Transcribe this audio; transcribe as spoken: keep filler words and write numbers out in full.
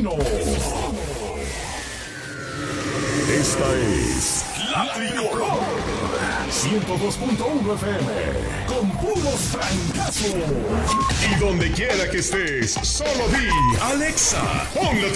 Mexicano. Esta es La Tricolor ciento dos punto uno F M con puros francazos. Y donde quiera que estés, solo di Alexa, pon la